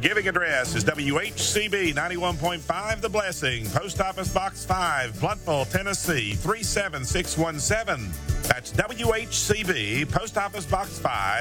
giving address is WHCB 91.5 The Blessing, Post Office Box 5, Blountville, Tennessee 37617. That's WHCB, Post Office Box 5.